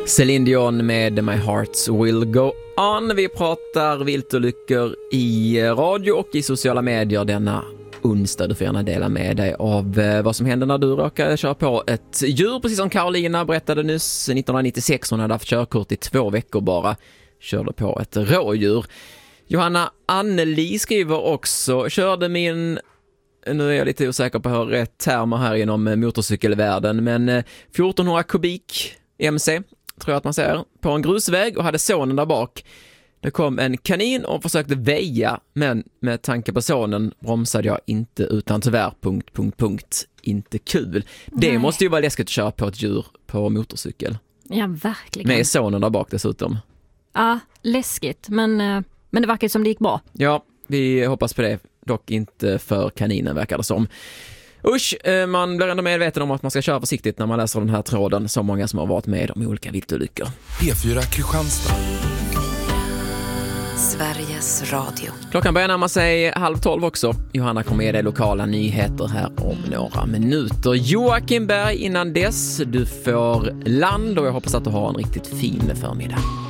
Celine Dion med My Heart Will Go On. Vi pratar viltolyckor i radio och i sociala medier denna onsdag. Du får gärna dela med dig av vad som hände när du råkade köra på ett djur. Precis som Carolina berättade nyss, 1996. Hon hade haft körkort i 2 veckor bara. Körde på ett rådjur. Johanna Anneli skriver också, körde min... Nu är jag lite osäker på hur rätt termer här inom motorcykelvärlden, men 1400 kubik MC, tror jag att man säger, på en grusväg och hade sonen där bak. Det kom en kanin och försökte väja, men med tanke på sonen bromsade jag inte utan tyvärr... Inte kul. Det måste ju vara läskigt att köra på ett djur på motorcykel. Ja, verkligen. Med sonen där bak dessutom. Ja, läskigt, men det verkar som det gick bra. Ja, vi hoppas på det. Dock inte för kaninen verkar det som. Usch, man blir ändå medveten om att man ska köra försiktigt när man läser den här tråden. Så många som har varit med om olika viltolyckor. P4 Kristianstad. Sveriges Radio. Klockan börjar närma sig 11:30 också. Johanna kommer med dig lokala nyheter här om några minuter. Joakim Berg innan dess. Du får land och jag hoppas att du har en riktigt fin förmiddag.